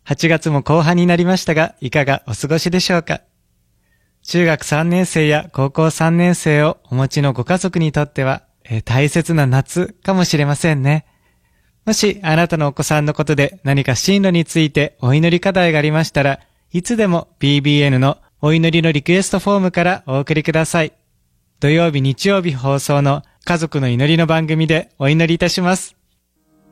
8月も後半になりましたが、いかがお過ごしでしょうか。中学3年生や高校3年生をお持ちのご家族にとっては、大切な夏かもしれませんね。もしあなたのお子さんのことで何か進路についてお祈り課題がありましたら、いつでも BBN のお祈りのリクエストフォームからお送りください。土曜日日曜日放送の家族の祈りの番組でお祈りいたします。